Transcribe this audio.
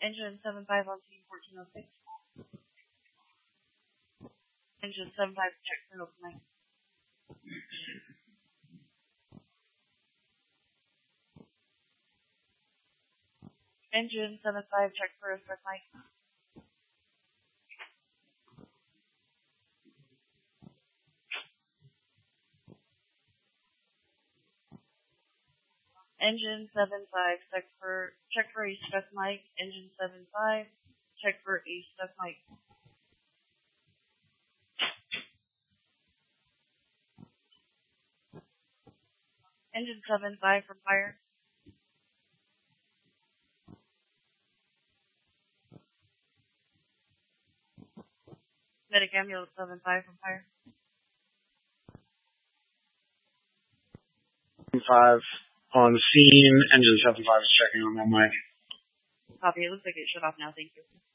Engine 7-5 on scene 1406. Engine 7-5, check for an open mic. Engine 7-5, check for a start mic. Engine 7-5, check for a stuck mic. Engine 7-5, check for a stuck mic. Engine 7-5 from fire. Medic ambulance 7-5 from fire. 5 on scene. Engine 7-5 is checking on that mic. Copy. It looks like it shut off now. Thank you.